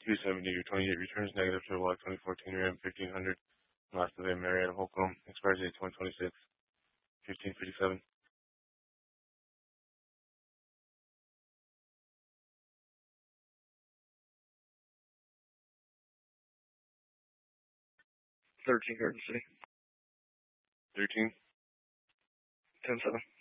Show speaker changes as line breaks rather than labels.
270 28 returns negative to block 2014 Ram 1500. Last of it, Marietta Holcomb. Expired date 2026. 1557.
13 Garden City.
13.
10-7.